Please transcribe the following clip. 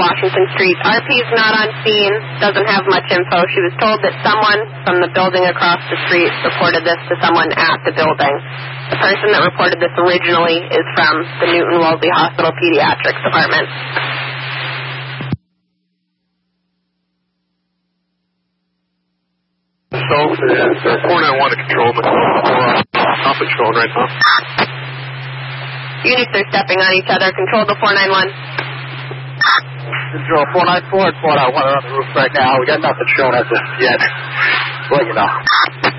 Washington Street. RP's not on scene, doesn't have much info. She was told that someone from the building across the street reported this to someone at the building. The person that reported this originally is from the Newton Wellesley Hospital Pediatrics Department. So, 491 to control, but not patrol right now. Units are stepping on each other. Control to 491. Control 494 and 491 are on the roof right now. We got nothing showing us yet. Well, you know.